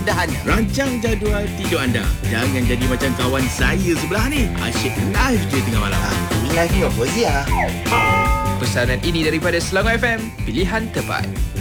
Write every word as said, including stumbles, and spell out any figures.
Dah Rancang jadual tidur anda. Jangan jadi macam kawan saya sebelah ni. Asyik live je tengah malam. Aku live ni apa Zia? Pesanan ini daripada Selangor F M, pilihan tepat.